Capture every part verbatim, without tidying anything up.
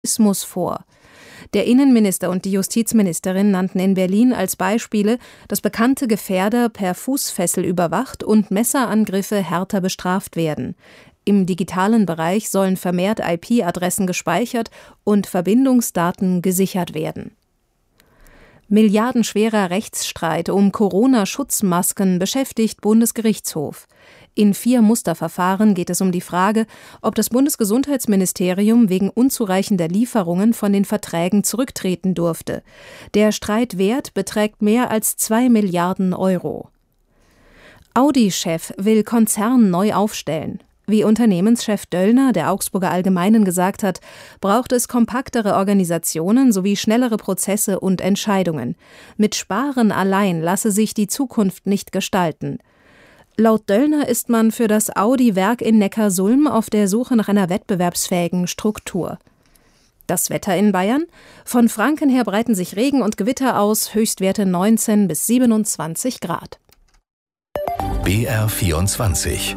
Terrorismus vor. Der Innenminister und die Justizministerin nannten in Berlin als Beispiele, dass bekannte Gefährder per Fußfessel überwacht und Messerangriffe härter bestraft werden. Im digitalen Bereich sollen vermehrt I P-Adressen gespeichert und Verbindungsdaten gesichert werden. Milliardenschwerer Rechtsstreit um Corona-Schutzmasken beschäftigt Bundesgerichtshof. In vier Musterverfahren geht es um die Frage, ob das Bundesgesundheitsministerium wegen unzureichender Lieferungen von den Verträgen zurücktreten durfte. Der Streitwert beträgt mehr als zwei Milliarden Euro. Audi-Chef will Konzern neu aufstellen. Wie Unternehmenschef Döllner der Augsburger Allgemeinen gesagt hat, braucht es kompaktere Organisationen sowie schnellere Prozesse und Entscheidungen. Mit Sparen allein lasse sich die Zukunft nicht gestalten. Laut Döllner ist man für das Audi-Werk in Neckarsulm auf der Suche nach einer wettbewerbsfähigen Struktur. Das Wetter in Bayern? Von Franken her breiten sich Regen und Gewitter aus, Höchstwerte neunzehn bis siebenundzwanzig Grad. B R vierundzwanzig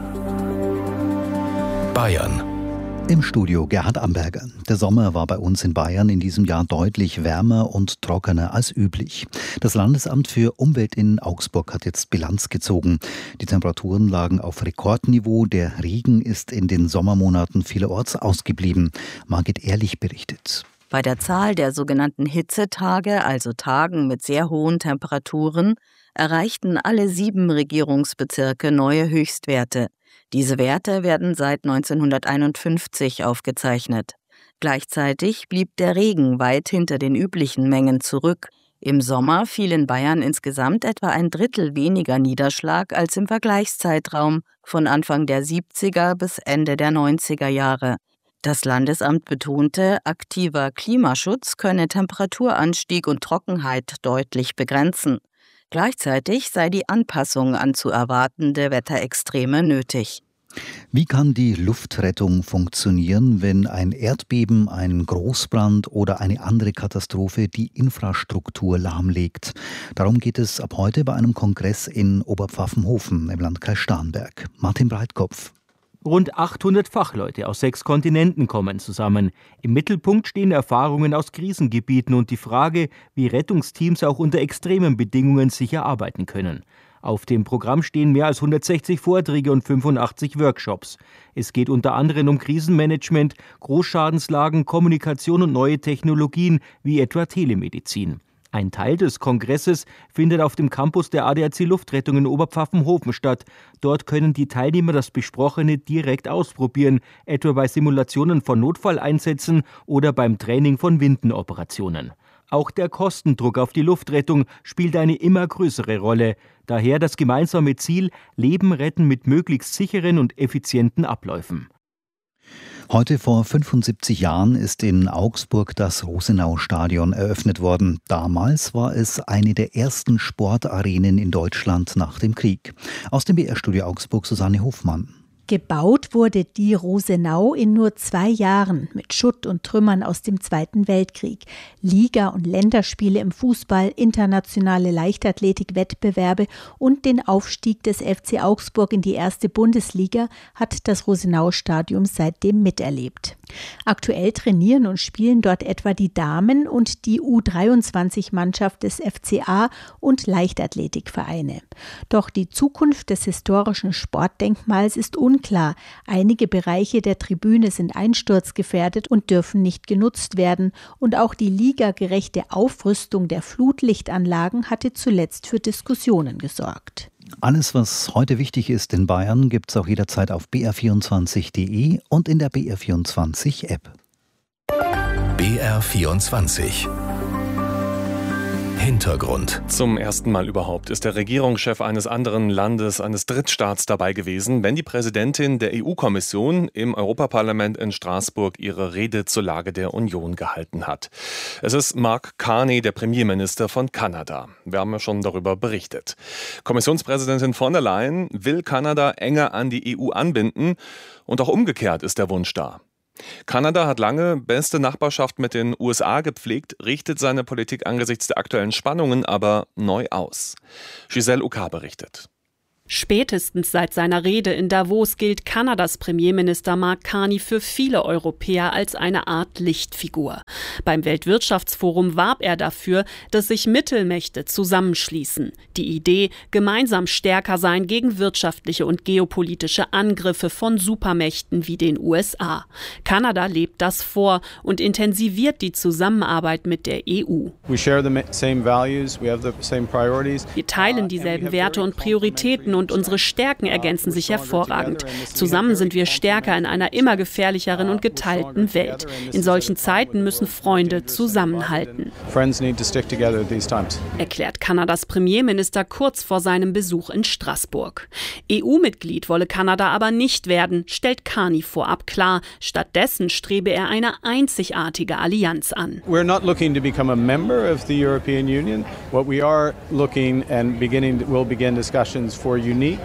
Bayern. Im Studio Gerhard Amberger. Der Sommer war bei uns in Bayern in diesem Jahr deutlich wärmer und trockener als üblich. Das Landesamt für Umwelt in Augsburg hat jetzt Bilanz gezogen. Die Temperaturen lagen auf Rekordniveau. Der Regen ist in den Sommermonaten vielerorts ausgeblieben. Margit Ehrlich berichtet. Bei der Zahl der sogenannten Hitzetage, also Tagen mit sehr hohen Temperaturen, erreichten alle sieben Regierungsbezirke neue Höchstwerte. Diese Werte werden seit neunzehnhunderteinundfünfzig aufgezeichnet. Gleichzeitig blieb der Regen weit hinter den üblichen Mengen zurück. Im Sommer fiel in Bayern insgesamt etwa ein Drittel weniger Niederschlag als im Vergleichszeitraum von Anfang der siebziger bis Ende der neunziger Jahre. Das Landesamt betonte, aktiver Klimaschutz könne Temperaturanstieg und Trockenheit deutlich begrenzen. Gleichzeitig sei die Anpassung an zu erwartende Wetterextreme nötig. Wie kann die Luftrettung funktionieren, wenn ein Erdbeben, ein Großbrand oder eine andere Katastrophe die Infrastruktur lahmlegt? Darum geht es ab heute bei einem Kongress in Oberpfaffenhofen im Landkreis Starnberg. Martin Breitkopf. Rund achthundert Fachleute aus sechs Kontinenten kommen zusammen. Im Mittelpunkt stehen Erfahrungen aus Krisengebieten und die Frage, wie Rettungsteams auch unter extremen Bedingungen sicher arbeiten können. Auf dem Programm stehen mehr als hundertsechzig Vorträge und fünfundachtzig Workshops. Es geht unter anderem um Krisenmanagement, Großschadenslagen, Kommunikation und neue Technologien wie etwa Telemedizin. Ein Teil des Kongresses findet auf dem Campus der A D A C Luftrettung in Oberpfaffenhofen statt. Dort können die Teilnehmer das Besprochene direkt ausprobieren, etwa bei Simulationen von Notfalleinsätzen oder beim Training von Windenoperationen. Auch der Kostendruck auf die Luftrettung spielt eine immer größere Rolle. Daher das gemeinsame Ziel, Leben retten mit möglichst sicheren und effizienten Abläufen. Heute vor fünfundsiebzig Jahren ist in Augsburg das Rosenau-Stadion eröffnet worden. Damals war es eine der ersten Sportarenen in Deutschland nach dem Krieg. Aus dem B R-Studio Augsburg Susanne Hofmann. Gebaut wurde die Rosenau in nur zwei Jahren mit Schutt und Trümmern aus dem Zweiten Weltkrieg. Liga- und Länderspiele im Fußball, internationale Leichtathletik-Wettbewerbe und den Aufstieg des F C Augsburg in die erste Bundesliga hat das Rosenau-Stadion seitdem miterlebt. Aktuell trainieren und spielen dort etwa die Damen- und die U dreiundzwanzig-Mannschaft des F C A und Leichtathletikvereine. Doch die Zukunft des historischen Sportdenkmals ist unklar. Einige Bereiche der Tribüne sind einsturzgefährdet und dürfen nicht genutzt werden. Und auch die ligagerechte Aufrüstung der Flutlichtanlagen hatte zuletzt für Diskussionen gesorgt. Alles, was heute wichtig ist in Bayern, gibt es auch jederzeit auf b r vierundzwanzig punkt d e und in der B R vierundzwanzig App. B R vierundzwanzig Hintergrund. Zum ersten Mal überhaupt ist der Regierungschef eines anderen Landes, eines Drittstaats dabei gewesen, wenn die Präsidentin der E U-Kommission im Europaparlament in Straßburg ihre Rede zur Lage der Union gehalten hat. Es ist Mark Carney, der Premierminister von Kanada. Wir haben ja schon darüber berichtet. Kommissionspräsidentin von der Leyen will Kanada enger an die E U anbinden und auch umgekehrt ist der Wunsch da. Kanada hat lange beste Nachbarschaft mit den U S A gepflegt, richtet seine Politik angesichts der aktuellen Spannungen aber neu aus. Giselle Uka berichtet. Spätestens seit seiner Rede in Davos gilt Kanadas Premierminister Mark Carney für viele Europäer als eine Art Lichtfigur. Beim Weltwirtschaftsforum warb er dafür, dass sich Mittelmächte zusammenschließen. Die Idee, gemeinsam stärker sein gegen wirtschaftliche und geopolitische Angriffe von Supermächten wie den U S A. Kanada lebt das vor und intensiviert die Zusammenarbeit mit der E U. We share the same values, we have the same priorities. Wir teilen dieselben Werte und Prioritäten und unsere Stärken ergänzen sich hervorragend. Zusammen sind wir stärker in einer immer gefährlicheren und geteilten Welt. In solchen Zeiten müssen Freunde zusammenhalten, erklärt Kanadas Premierminister kurz vor seinem Besuch in Straßburg. E U-Mitglied wolle Kanada aber nicht werden, stellt Carney vorab klar. Stattdessen strebe er eine einzigartige Allianz an. We're not looking to become a member of the European Union. What we are looking and beginning will begin discussions for unique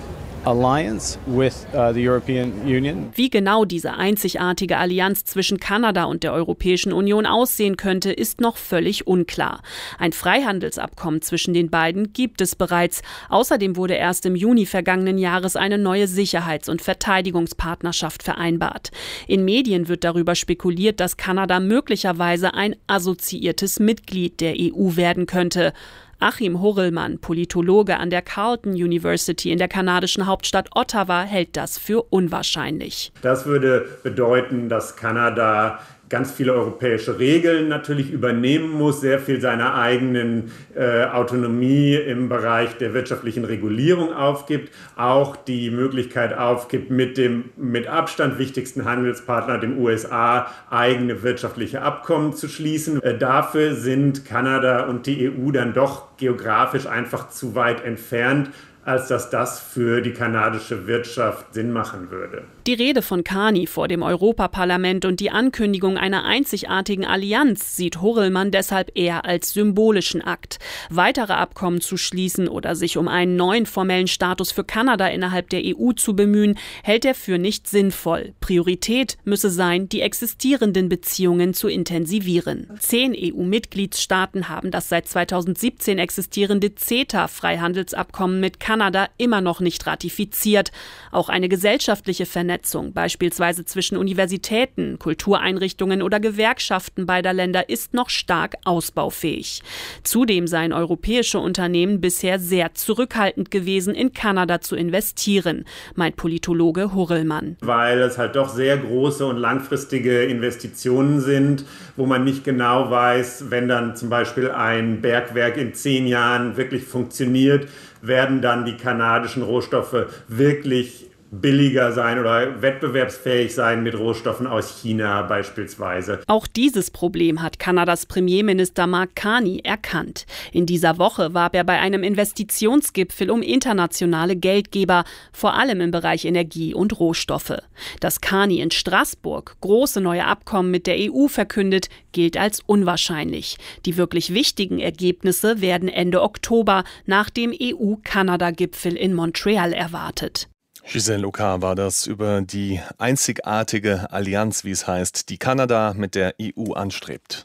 alliance with uh, the European Union. Wie genau diese einzigartige Allianz zwischen Kanada und der Europäischen Union aussehen könnte, ist noch völlig unklar. Ein Freihandelsabkommen zwischen den beiden gibt es bereits. Außerdem wurde erst im Juni vergangenen Jahres eine neue Sicherheits- und Verteidigungspartnerschaft vereinbart. In Medien wird darüber spekuliert, dass Kanada möglicherweise ein assoziiertes Mitglied der E U werden könnte. Achim Horrellmann, Politologe an der Carleton University in der kanadischen Hauptstadt Ottawa, hält das für unwahrscheinlich. Das würde bedeuten, dass Kanada ganz viele europäische Regeln natürlich übernehmen muss, sehr viel seiner eigenen äh, Autonomie im Bereich der wirtschaftlichen Regulierung aufgibt, auch die Möglichkeit aufgibt, mit dem mit Abstand wichtigsten Handelspartner, dem U S A, eigene wirtschaftliche Abkommen zu schließen. Äh, dafür sind Kanada und die E U dann doch geografisch einfach zu weit entfernt, als dass das für die kanadische Wirtschaft Sinn machen würde. Die Rede von Carney vor dem Europaparlament und die Ankündigung einer einzigartigen Allianz sieht Horrellmann deshalb eher als symbolischen Akt. Weitere Abkommen zu schließen oder sich um einen neuen formellen Status für Kanada innerhalb der E U zu bemühen, hält er für nicht sinnvoll. Priorität müsse sein, die existierenden Beziehungen zu intensivieren. Zehn E U-Mitgliedstaaten haben das seit zweitausendsiebzehn existierende CETA-Freihandelsabkommen mit Kanada immer noch nicht ratifiziert. Auch eine gesellschaftliche Vernetzung, beispielsweise zwischen Universitäten, Kultureinrichtungen oder Gewerkschaften beider Länder, ist noch stark ausbaufähig. Zudem seien europäische Unternehmen bisher sehr zurückhaltend gewesen, in Kanada zu investieren, meint Politologe Horrellmann. Weil es halt doch sehr große und langfristige Investitionen sind, wo man nicht genau weiß, wenn dann zum Beispiel ein Bergwerk in zehn Jahren wirklich funktioniert, werden dann die kanadischen Rohstoffe wirklich billiger sein oder wettbewerbsfähig sein mit Rohstoffen aus China beispielsweise. Auch dieses Problem hat Kanadas Premierminister Mark Carney erkannt. In dieser Woche warb er bei einem Investitionsgipfel um internationale Geldgeber, vor allem im Bereich Energie und Rohstoffe. Dass Carney in Straßburg große neue Abkommen mit der E U verkündet, gilt als unwahrscheinlich. Die wirklich wichtigen Ergebnisse werden Ende Oktober nach dem E U-Kanada-Gipfel in Montreal erwartet. Giselle Oka war das über die einzigartige Allianz, wie es heißt, die Kanada mit der E U anstrebt.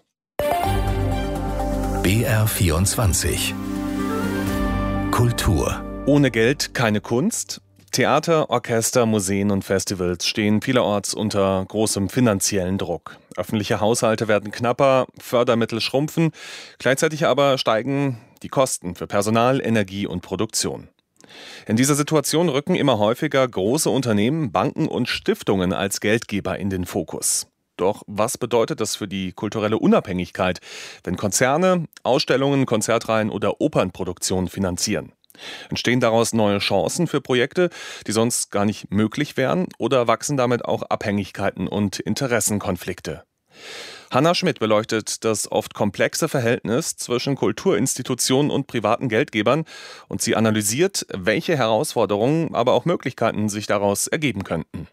B R vierundzwanzig Kultur. Ohne Geld keine Kunst. Theater, Orchester, Museen und Festivals stehen vielerorts unter großem finanziellen Druck. Öffentliche Haushalte werden knapper, Fördermittel schrumpfen, gleichzeitig aber steigen die Kosten für Personal, Energie und Produktion. In dieser Situation rücken immer häufiger große Unternehmen, Banken und Stiftungen als Geldgeber in den Fokus. Doch was bedeutet das für die kulturelle Unabhängigkeit, wenn Konzerne Ausstellungen, Konzertreihen oder Opernproduktionen finanzieren? Entstehen daraus neue Chancen für Projekte, die sonst gar nicht möglich wären, oder wachsen damit auch Abhängigkeiten und Interessenkonflikte? Hanna Schmidt beleuchtet das oft komplexe Verhältnis zwischen Kulturinstitutionen und privaten Geldgebern und sie analysiert, welche Herausforderungen, aber auch Möglichkeiten sich daraus ergeben könnten.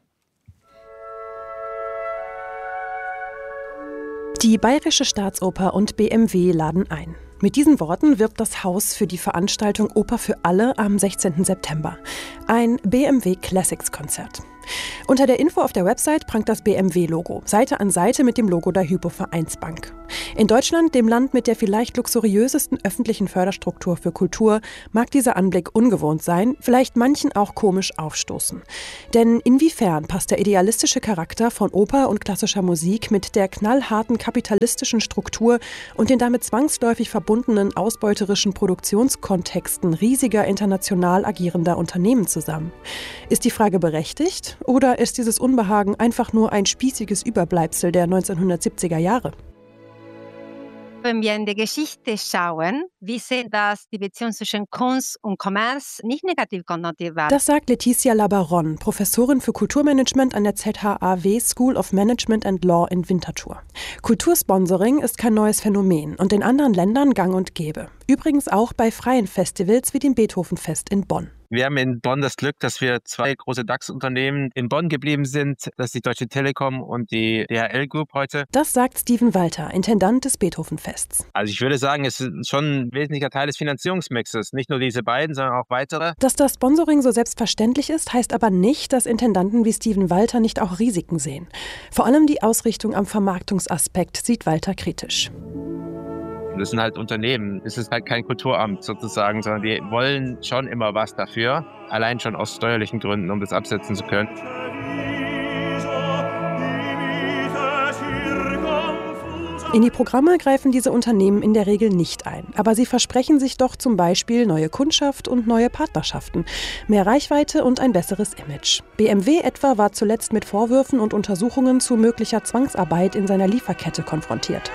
Die Bayerische Staatsoper und B M W laden ein. Mit diesen Worten wirbt das Haus für die Veranstaltung Oper für alle am sechzehnten September. Ein B M W Classics Konzert. Unter der Info auf der Website prangt das B M W-Logo, Seite an Seite mit dem Logo der Hypo-Vereinsbank. In Deutschland, dem Land mit der vielleicht luxuriösesten öffentlichen Förderstruktur für Kultur, mag dieser Anblick ungewohnt sein, vielleicht manchen auch komisch aufstoßen. Denn inwiefern passt der idealistische Charakter von Oper und klassischer Musik mit der knallharten kapitalistischen Struktur und den damit zwangsläufig verbundenen ausbeuterischen Produktionskontexten riesiger international agierender Unternehmen zusammen? Ist die Frage berechtigt oder ist dieses Unbehagen einfach nur ein spießiges Überbleibsel der neunzehnhundertsiebziger Jahre? Wenn wir in die Geschichte schauen, wir sehen, dass die Beziehung zwischen Kunst und Kommerz nicht negativ konnotiert war. Das sagt Laetitia Labaron, Professorin für Kulturmanagement an der Z H A W School of Management and Law in Winterthur. Kultursponsoring ist kein neues Phänomen und in anderen Ländern gang und gäbe. Übrigens auch bei freien Festivals wie dem Beethovenfest in Bonn. Wir haben in Bonn das Glück, dass wir zwei große DAX-Unternehmen in Bonn geblieben sind. Das ist die Deutsche Telekom und die D H L Group heute. Das sagt Steven Walter, Intendant des Beethovenfests. Also ich würde sagen, es ist schon ein wesentlicher Teil des Finanzierungsmixes. Nicht nur diese beiden, sondern auch weitere. Dass das Sponsoring so selbstverständlich ist, heißt aber nicht, dass Intendanten wie Steven Walter nicht auch Risiken sehen. Vor allem die Ausrichtung am Vermarktungsaspekt sieht Walter kritisch. Das sind halt Unternehmen. Es ist halt kein Kulturamt sozusagen, sondern die wollen schon immer was dafür. Allein schon aus steuerlichen Gründen, um das absetzen zu können. In die Programme greifen diese Unternehmen in der Regel nicht ein. Aber sie versprechen sich doch zum Beispiel neue Kundschaft und neue Partnerschaften, mehr Reichweite und ein besseres Image. B M W etwa war zuletzt mit Vorwürfen und Untersuchungen zu möglicher Zwangsarbeit in seiner Lieferkette konfrontiert.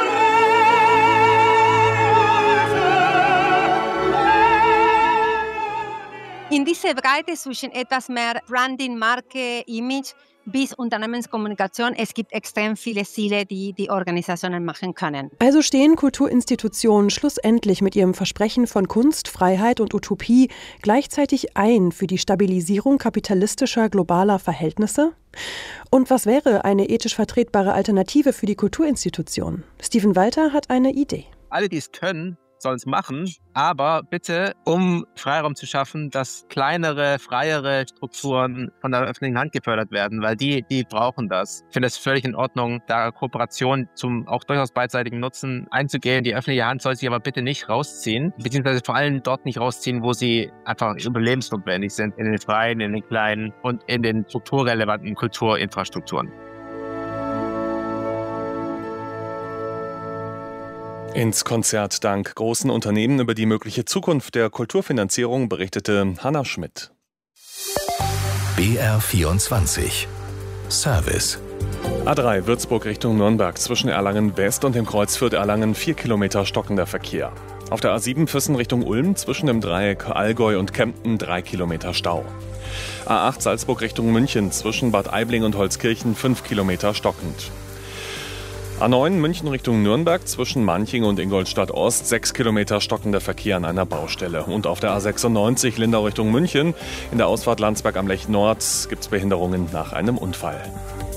In dieser Breite zwischen etwas mehr Branding, Marke, Image bis Unternehmenskommunikation, es gibt extrem viele Ziele, die die Organisationen machen können. Also stehen Kulturinstitutionen schlussendlich mit ihrem Versprechen von Kunst, Freiheit und Utopie gleichzeitig ein für die Stabilisierung kapitalistischer globaler Verhältnisse? Und was wäre eine ethisch vertretbare Alternative für die Kulturinstitutionen? Steven Walter hat eine Idee. Alle, die es können, sollen es machen, aber bitte, um Freiraum zu schaffen, dass kleinere, freiere Strukturen von der öffentlichen Hand gefördert werden, weil die, die brauchen das. Ich finde es völlig in Ordnung, da Kooperation zum auch durchaus beidseitigen Nutzen einzugehen. Die öffentliche Hand soll sich aber bitte nicht rausziehen, beziehungsweise vor allem dort nicht rausziehen, wo sie einfach überlebensnotwendig sind, in den freien, in den kleinen und in den strukturrelevanten Kulturinfrastrukturen. Ins Konzert dank großen Unternehmen über die mögliche Zukunft der Kulturfinanzierung berichtete Hanna Schmidt. B R vierundzwanzig Service. A drei Würzburg Richtung Nürnberg zwischen Erlangen West und dem Kreuz Fürth-Erlangen vier Kilometer stockender Verkehr. Auf der A sieben Füssen Richtung Ulm zwischen dem Dreieck Allgäu und Kempten drei Kilometer Stau. A acht Salzburg Richtung München zwischen Bad Aibling und Holzkirchen fünf Kilometer stockend. A neun München Richtung Nürnberg zwischen Manching und Ingolstadt Ost sechs Kilometer stockender Verkehr an einer Baustelle. Und auf der A sechsundneunzig Lindau Richtung München in der Ausfahrt Landsberg am Lech Nord gibt es Behinderungen nach einem Unfall.